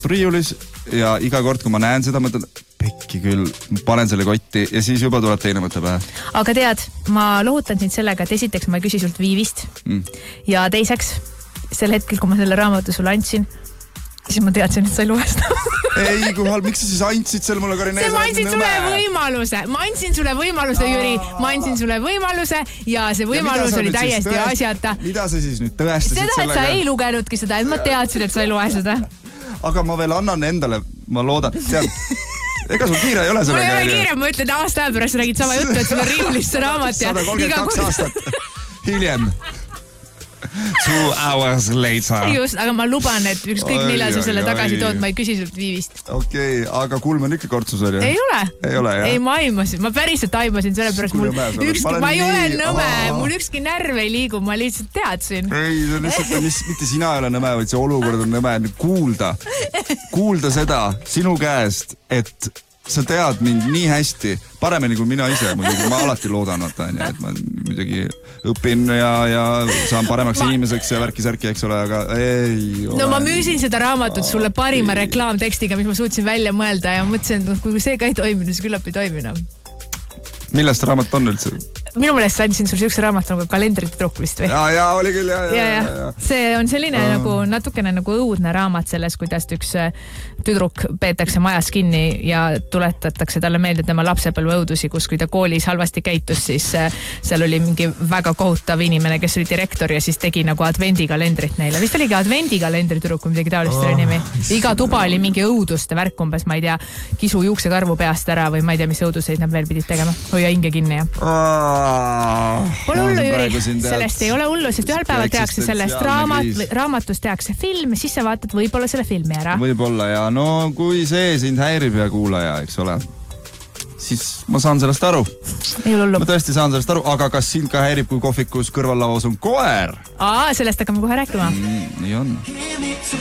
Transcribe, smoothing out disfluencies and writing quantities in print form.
riiulis ja iga kord, kui ma näen seda, mõtlen, pekki küll, panen selle kotti ja siis juba tuleb teine mõte pähe. Aga tead, ma lohutan sind sellega, et esiteks ma ei küsi sult viivist ja teiseks, sel hetkel, kui ma selle raamatu sulle andsin, siis ma teadsin, et sa ei loe seda. Ei, kui halb, miks sa siis andsid selle mulle Karin Ees? Ma andsin sulle võimaluse, Jüri. Ma andsin sulle võimaluse ja see võimalus oli täiesti asjata. Mida sa siis nüüd tõestasid sellega? Seda, et sa ei lugenudki seda, et ma teadsin, et sa ei loe seda. Aga ma veel annan endale, ma loodan, tead, ega sul kiire ei ole sellega. Mul ei ole kiire, ma ütlen aasta aja pärast, räägid sama juttu, et sul on riiulisse raamat ja 132 aastat hiljem. 2 hours later. Just, aga ma luban, et ükskõik millal sa selle tagasi tood, ma ei küsi sult viivist. Okei, aga kulm on ikka kortsus, oli? Ei ole. Ei ole, jah? Ei, ma aimasin. Ma päriselt aimasin, sellepärast ma ei ole nõme. Mul ükski närv ei liigu, ma lihtsalt teadsin. Ei, see on lihtsalt, mitte sina ei ole nõme, vaid see olukord on nõme. Kuulda seda sinu käest, et sa tead mind nii hästi, paremini kui mina ise, muidugi ma alati loodan, et ma muidugi õpin ja saan paremaks inimeseks ja värki-särki, eks ole, aga ei ole. No ma müüsin seda raamatut sulle parima reklaamtekstiga, mis ma suutsin välja mõelda ja mõtlesin, et kui see ka ei toiminud, siis küllap ei toiminud. Millest raamat on üldse? Minu meelest andsin sul siukse raamat nagu kalendrite trukk vist või? Ja, oli küll, ja. See on selline nagu natukene nagu õudne raamat selles, kuidas üks tüdruk peetakse majas kinni ja tuletatakse talle meelde tema lapsepõlve õudusi, kus kui ta koolis halvasti käitus, siis seal oli mingi väga kohutav inimene, kes oli direktor ja siis tegi nagu advendikalendrit neile. Vist oligi advendikalendri tüdruk või midagi taolist oli nimi. Iga tuba oli mingi õuduste värk umbes, ma ei tea, kisu juuksekarvu peast ära või ma ei tea, mis õuduseid nad veel pidid tegema. Hoia hinge kinni ja. Pole hullu, Jüri, sellest ei ole hullu, sest ühel päeval tehakse sellest raamatust tehakse film, siis sa vaatad võib-olla selle filmi ära. Võib-olla ja no kui see sind häirib ja kuulaja, eks ole, siis ma saan sellest aru. Ei ole hullu. Ma tõesti saan sellest aru, aga kas sind ka häirib, kui kohvikus kõrvallavas on koer? Sellest hakkame kohe rääkima. Nii on.